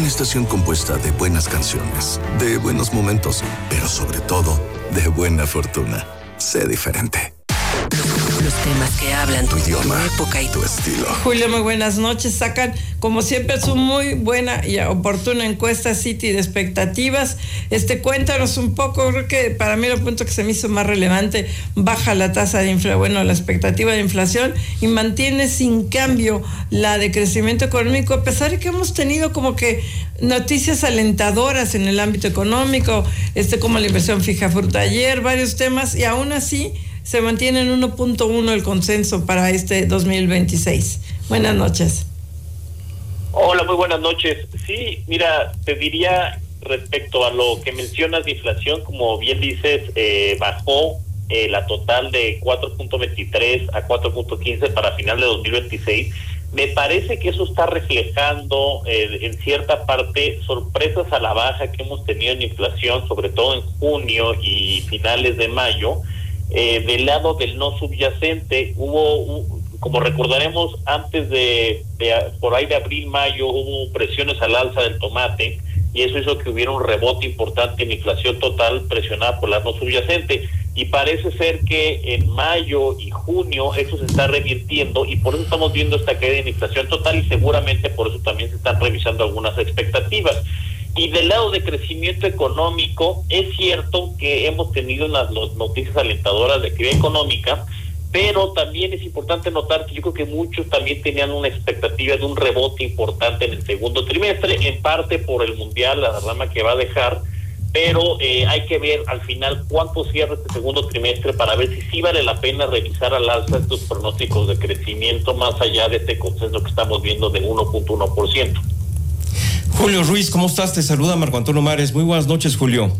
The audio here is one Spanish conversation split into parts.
estación compuesta de buenas canciones, de buenos momentos, pero sobre todo, de buena fortuna. Sé diferente. Los temas que hablan tu idioma, tu época y tu estilo. Julio, muy buenas noches. Sacan, como siempre, su muy buena y oportuna encuesta City de expectativas. Cuéntanos un poco, creo que para mí el punto que se me hizo más relevante, baja la tasa de la expectativa de inflación y mantiene sin cambio la de crecimiento económico, a pesar de que hemos tenido como que noticias alentadoras en el ámbito económico, como la inversión fija fruta ayer, varios temas, y aún así se mantiene en 1.1 el consenso para 2026. Buenas noches. Hola, muy buenas noches. Sí, mira, te diría respecto a lo que mencionas de inflación, como bien dices, bajó la total de 4.23 a 4.15 para final de 2026. Me parece que eso está reflejando en cierta parte sorpresas a la baja que hemos tenido en inflación, sobre todo en junio y finales de mayo. Del lado del no subyacente como recordaremos, antes de por ahí de abril, mayo, hubo presiones al alza del tomate y eso hizo que hubiera un rebote importante en inflación total presionada por la no subyacente, y parece ser que en mayo y junio eso se está revirtiendo y por eso estamos viendo esta caída en inflación total y seguramente por eso también se están revisando algunas expectativas. Y del lado de crecimiento económico, es cierto que hemos tenido las noticias alentadoras de actividad económica, pero también es importante notar que yo creo que muchos también tenían una expectativa de un rebote importante en el segundo trimestre, en parte por el mundial, la derrama que va a dejar, pero hay que ver al final cuánto cierra este segundo trimestre para ver si sí vale la pena revisar al alza estos pronósticos de crecimiento más allá de este consenso que estamos viendo de 1.1%. Julio Ruiz, ¿cómo estás? Te saluda Marco Antonio Mares. Muy buenas noches, Julio.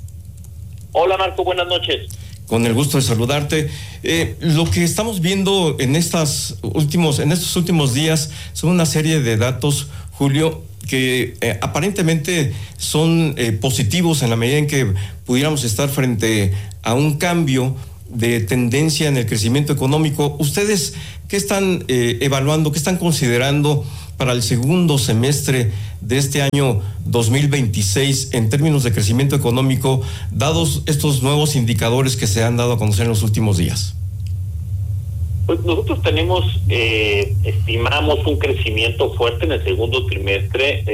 Hola, Marco, buenas noches. Con el gusto de saludarte. Lo que estamos viendo en estos últimos días son una serie de datos, Julio, que aparentemente son positivos en la medida en que pudiéramos estar frente a un cambio de tendencia en el crecimiento económico. ¿Ustedes qué están evaluando, qué están considerando para el segundo semestre de este año 2026 en términos de crecimiento económico, dados estos nuevos indicadores que se han dado a conocer en los últimos días? Pues nosotros estimamos un crecimiento fuerte en el segundo trimestre,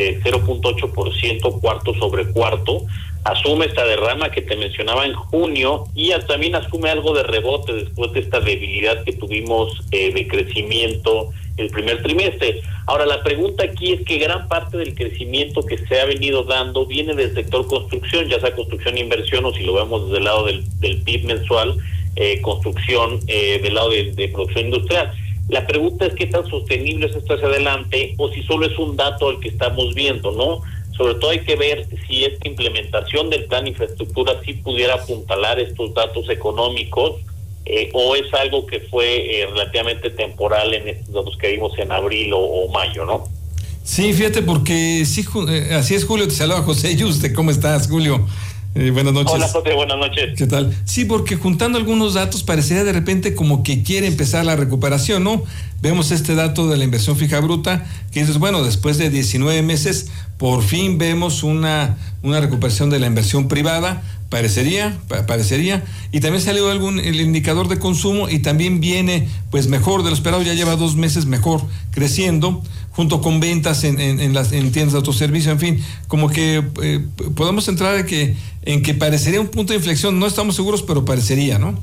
0.8% cuarto sobre cuarto. Asume esta derrama que te mencionaba en junio y también asume algo de rebote después de esta debilidad que tuvimos de crecimiento el primer trimestre. Ahora, la pregunta aquí es que gran parte del crecimiento que se ha venido dando viene del sector construcción, ya sea construcción e inversión, o si lo vemos desde el lado del PIB mensual, construcción del lado de producción industrial. La pregunta es qué tan sostenible es esto hacia adelante o si solo es un dato el que estamos viendo, ¿no? Sobre todo hay que ver si esta implementación del plan de infraestructura sí pudiera apuntalar estos datos económicos o es algo que fue relativamente temporal en estos datos que vimos en abril o mayo, ¿no? Sí, fíjate, porque sí, así es, Julio. Te saluda José Yuste. ¿Cómo estás, Julio? Buenas noches. Hola, José, buenas noches. ¿Qué tal? Sí, porque juntando algunos datos parecería de repente como que quiere empezar la recuperación, ¿no? Vemos este dato de la inversión fija bruta, que dices, bueno, después de 19 meses, por fin vemos una recuperación de la inversión privada, parecería, y también salió el indicador de consumo y también viene pues mejor de lo esperado, ya lleva 2 meses mejor creciendo, junto con ventas en tiendas de autoservicio, en fin, como que podemos entrar en que parecería un punto de inflexión, no estamos seguros, pero parecería, ¿no?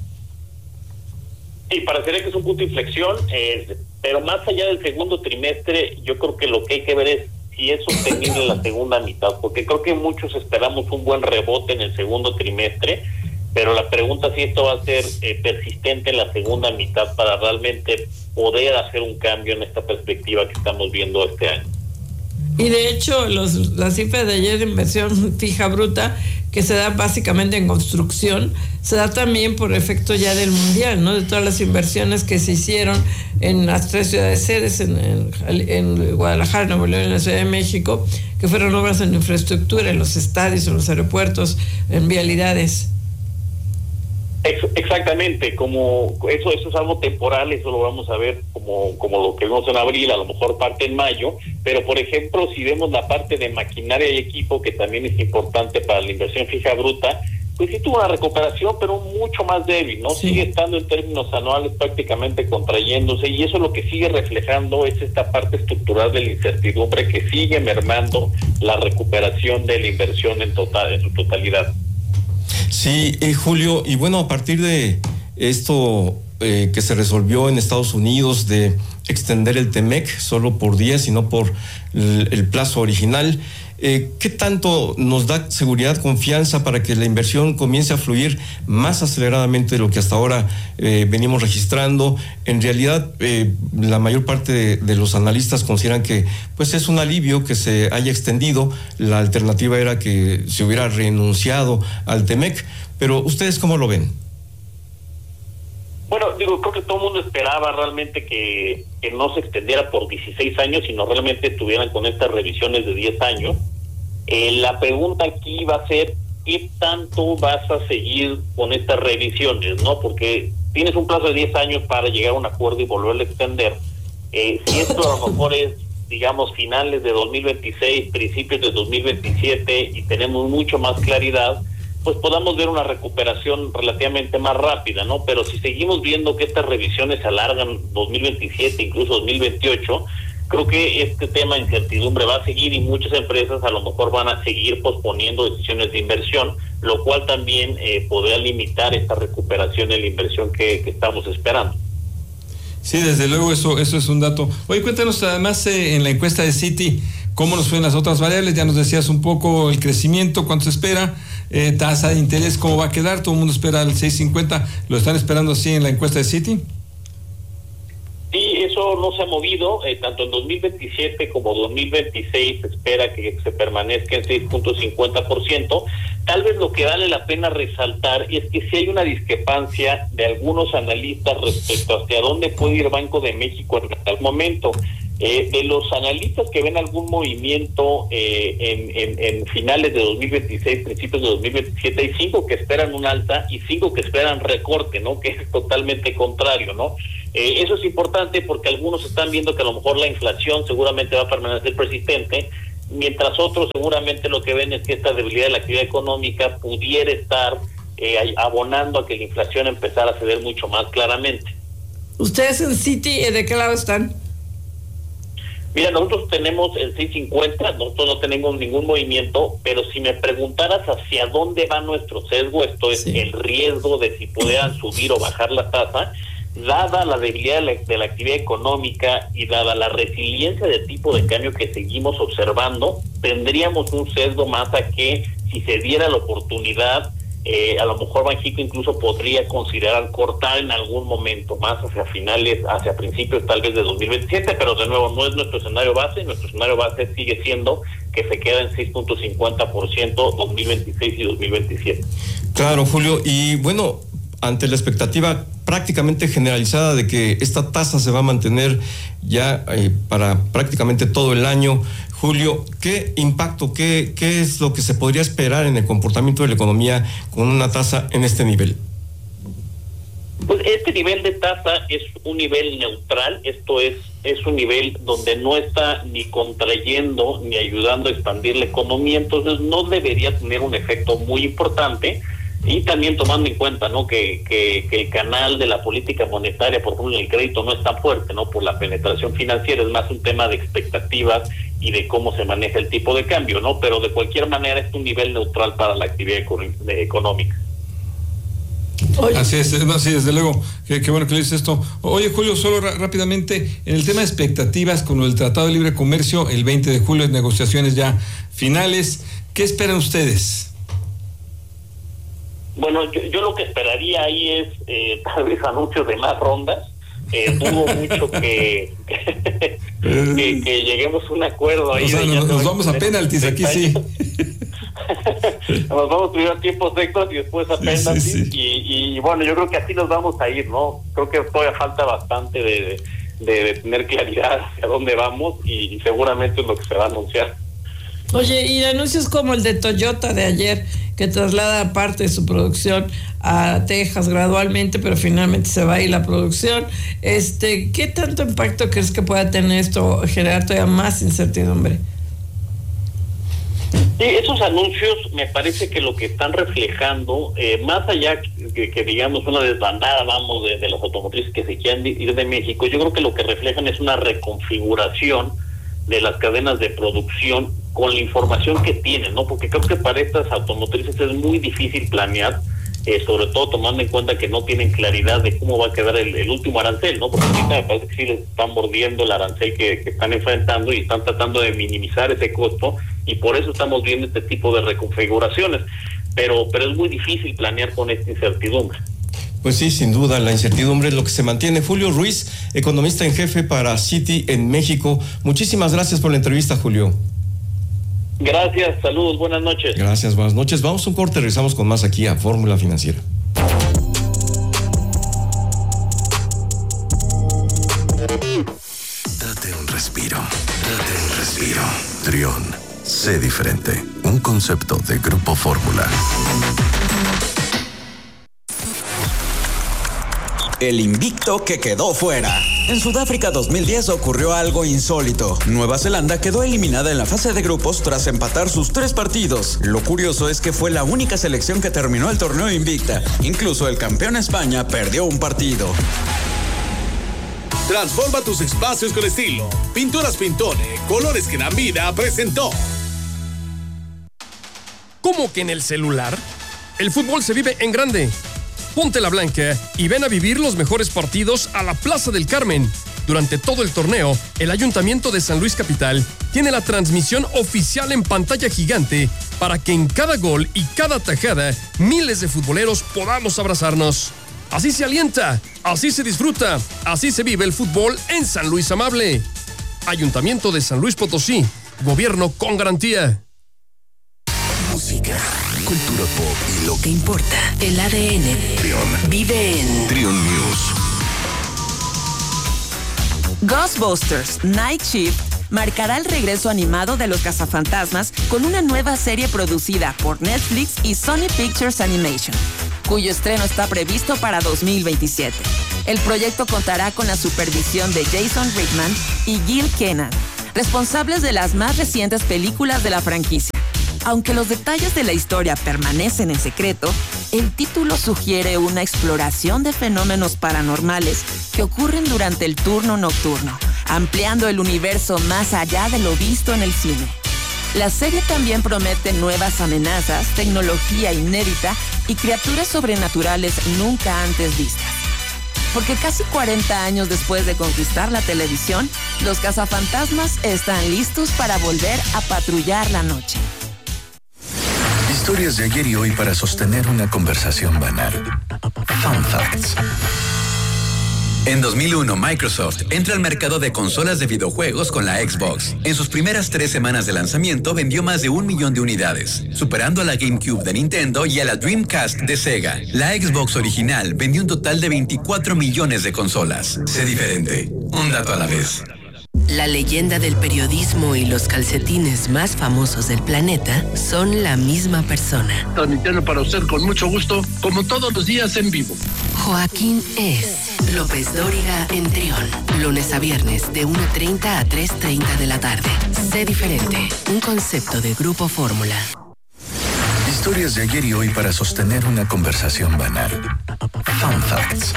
Sí, parecería que es un punto de inflexión, pero más allá del segundo trimestre, yo creo que lo que hay que ver es si es sostenible en la segunda mitad, porque creo que muchos esperamos un buen rebote en el segundo trimestre, pero la pregunta es si esto va a ser persistente en la segunda mitad para realmente poder hacer un cambio en esta perspectiva que estamos viendo este año. Y de hecho, las cifras de ayer de inversión fija bruta, que se da básicamente en construcción, se da también por efecto ya del mundial, ¿no? De todas las inversiones que se hicieron en las 3 ciudades sedes, en Guadalajara, Nuevo León y en la Ciudad de México, que fueron obras en infraestructura, en los estadios, en los aeropuertos, en vialidades. Exactamente, como eso es algo temporal, eso lo vamos a ver como lo que vimos en abril, a lo mejor parte en mayo, pero por ejemplo, si vemos la parte de maquinaria y equipo, que también es importante para la inversión fija bruta, pues sí tuvo una recuperación, pero mucho más débil, ¿no? Sí. Sigue estando en términos anuales prácticamente contrayéndose, y eso lo que sigue reflejando es esta parte estructural de la incertidumbre que sigue mermando la recuperación de la inversión en su totalidad. Sí, Julio, y bueno, a partir de esto que se resolvió en Estados Unidos de extender el TEMEC solo por 10 y no por el plazo original, ¿qué tanto nos da seguridad, confianza para que la inversión comience a fluir más aceleradamente de lo que hasta ahora venimos registrando? En realidad, la mayor parte de los analistas consideran que pues es un alivio que se haya extendido. La alternativa era que se hubiera renunciado al TEMEC, pero ¿ustedes cómo lo ven? Bueno, creo que todo el mundo esperaba realmente que no se extendiera por 16 años, sino realmente estuvieran con estas revisiones de 10 años. La pregunta aquí va a ser, ¿qué tanto vas a seguir con estas revisiones, no? Porque tienes un plazo de 10 años para llegar a un acuerdo y volverlo a extender. Si esto a lo mejor es, digamos, finales de 2026, principios de 2027, y tenemos mucho más claridad, pues podamos ver una recuperación relativamente más rápida, ¿no? Pero si seguimos viendo que estas revisiones se alargan 2027, incluso 2028, creo que este tema de incertidumbre va a seguir, y muchas empresas a lo mejor van a seguir posponiendo decisiones de inversión, lo cual también podría limitar esta recuperación en la inversión que estamos esperando. Sí, desde luego eso es un dato. Oye, cuéntanos además en la encuesta de Citi, ¿cómo nos fue en las otras variables? Ya nos decías un poco el crecimiento, cuánto se espera, tasa de interés, ¿cómo va a quedar? Todo el mundo espera el 6.50, ¿lo están esperando así en la encuesta de Citi? Sí, eso no se ha movido, tanto en 2027 como 2026 se espera que se permanezca en 6.50%. Tal vez lo que vale la pena resaltar es que si hay una discrepancia de algunos analistas respecto hacia dónde puede ir Banco de México en tal momento. De los analistas que ven algún movimiento en finales de 2026, principios de 2027, hay 5 que esperan un alza y 5 que esperan recorte, ¿no? Que es totalmente contrario, ¿no? Eso es importante porque algunos están viendo que a lo mejor la inflación seguramente va a permanecer persistente, mientras otros seguramente lo que ven es que esta debilidad de la actividad económica pudiera estar abonando a que la inflación empezara a ceder mucho más claramente. ¿Ustedes en Citi de qué lado están? Mira, nosotros tenemos el 650, nosotros no tenemos ningún movimiento, pero si me preguntaras hacia dónde va nuestro sesgo, esto es el riesgo de si pudieran subir o bajar la tasa, dada la debilidad de la actividad económica y dada la resiliencia del tipo de cambio que seguimos observando, tendríamos un sesgo más a que si se diera la oportunidad, a lo mejor Banxico incluso podría considerar cortar en algún momento más hacia principios tal vez de 2027, pero de nuevo no es nuestro escenario base sigue siendo que se queda en 6.50% 2026 y 2027. Claro, Julio, y bueno, ante la expectativa prácticamente generalizada de que esta tasa se va a mantener ya para prácticamente todo el año, Julio, ¿qué impacto, qué es lo que se podría esperar en el comportamiento de la economía con una tasa en este nivel? Pues este nivel de tasa es un nivel neutral, esto es un nivel donde no está ni contrayendo ni ayudando a expandir la economía, entonces no debería tener un efecto muy importante. Y también tomando en cuenta, ¿no?, que el canal de la política monetaria, por ejemplo, en el crédito no es tan fuerte, ¿no?, por la penetración financiera, es más un tema de expectativas y de cómo se maneja el tipo de cambio, ¿no? Pero de cualquier manera es un nivel neutral para la actividad económica. Oye. Así es, sí, desde luego, qué bueno que le dices esto. Oye, Julio, solo rápidamente, en el tema de expectativas con el Tratado de Libre Comercio, el 20 de julio, negociaciones ya finales, ¿qué esperan ustedes? Bueno, yo lo que esperaría ahí es tal vez anuncios de más rondas. Dudo mucho que lleguemos a un acuerdo ahí. O sea, nos vamos a penaltis aquí, sí. Nos vamos primero a tiempos extras y después a penaltis. Sí. Y bueno, yo creo que así nos vamos a ir, ¿no? Creo que todavía falta bastante de tener claridad hacia dónde vamos y seguramente es lo que se va a anunciar. Oye, y anuncios como el de Toyota de ayer, que traslada parte de su producción a Texas gradualmente, pero finalmente se va a ir la producción. ¿Qué tanto impacto crees que pueda tener esto, generar todavía más incertidumbre? Sí, esos anuncios me parece que lo que están reflejando, más allá que digamos una desbandada, vamos, de los automotrices que se quieren ir de México, yo creo que lo que reflejan es una reconfiguración de las cadenas de producción con la información que tienen, ¿no? Porque creo que para estas automotrices es muy difícil planear, sobre todo tomando en cuenta que no tienen claridad de cómo va a quedar el último arancel, ¿no? Porque ahorita me parece que sí les están mordiendo el arancel que están enfrentando y están tratando de minimizar ese costo, y por eso estamos viendo este tipo de reconfiguraciones, pero es muy difícil planear con esta incertidumbre. Pues sí, sin duda, la incertidumbre es lo que se mantiene. Julio Ruiz, economista en jefe para Citi en México. Muchísimas gracias por la entrevista, Julio. Gracias, saludos, buenas noches. Gracias, buenas noches. Vamos a un corte, regresamos con más aquí a Fórmula Financiera. Date un respiro. Trión, sé diferente. Un concepto de Grupo Fórmula. El invicto que quedó fuera. En Sudáfrica 2010 ocurrió algo insólito. Nueva Zelanda quedó eliminada en la fase de grupos tras empatar sus 3 partidos. Lo curioso es que fue la única selección que terminó el torneo invicta. Incluso el campeón España perdió un partido. Transforma tus espacios con estilo. Pinturas Pintone, colores que dan vida, presentó. ¿Cómo que en el celular? El fútbol se vive en grande. Ponte la blanca y ven a vivir los mejores partidos a la Plaza del Carmen. Durante todo el torneo, el Ayuntamiento de San Luis Capital tiene la transmisión oficial en pantalla gigante para que en cada gol y cada tajada miles de futboleros podamos abrazarnos. Así se alienta, así se disfruta, así se vive el fútbol en San Luis Amable. Ayuntamiento de San Luis Potosí, gobierno con garantía. Música, cultura pop y lo ¿Qué importa? El ADN Trión. vive en Trión News. Ghostbusters Night Shift marcará el regreso animado de los cazafantasmas con una nueva serie producida por Netflix y Sony Pictures Animation, cuyo estreno está previsto para 2027. El proyecto contará con la supervisión de Jason Reitman y Gil Kenan, responsables de las más recientes películas de la franquicia. Aunque los detalles de la historia permanecen en secreto, el título sugiere una exploración de fenómenos paranormales que ocurren durante el turno nocturno, ampliando el universo más allá de lo visto en el cine. La serie también promete nuevas amenazas, tecnología inédita y criaturas sobrenaturales nunca antes vistas. Porque casi 40 años después de conquistar la televisión, los cazafantasmas están listos para volver a patrullar la noche. Historias de ayer y hoy para sostener una conversación banal. Fun Facts. En 2001, Microsoft entra al mercado de consolas de videojuegos con la Xbox. En sus primeras 3 semanas de lanzamiento vendió más de 1 millón de unidades, superando a la GameCube de Nintendo y a la Dreamcast de Sega. La Xbox original vendió un total de 24 millones de consolas. Sé diferente, un dato a la vez. La leyenda del periodismo y los calcetines más famosos del planeta son la misma persona. Transmitiendo para usted con mucho gusto, como todos los días en vivo. Joaquín es López Dóriga en Trión. Lunes a viernes de 1:30 a 3:30 de la tarde. Sé diferente. Un concepto de Grupo Fórmula. Historias de ayer y hoy para sostener una conversación banal. Fun Facts.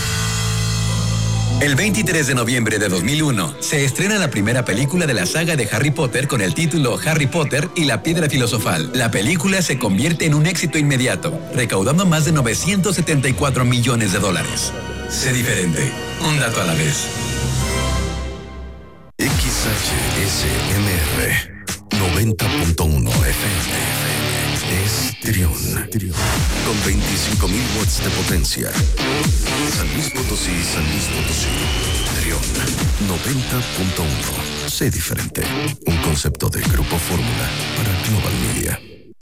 El 23 de noviembre de 2001 se estrena la primera película de la saga de Harry Potter con el título Harry Potter y la Piedra Filosofal. La película se convierte en un éxito inmediato, recaudando más de 974 millones de dólares. Sé diferente, un dato a la vez. XHSMR 90.1 FM. Es Trión. Con 25,000 watts de potencia. San Luis Potosí. Trión 90.1. Sé diferente. Un concepto de Grupo Fórmula para Global Media.